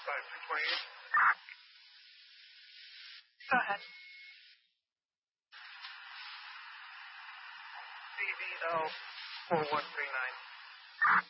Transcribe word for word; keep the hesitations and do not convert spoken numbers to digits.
five two twenty-eight. Go ahead. D V L four one three nine.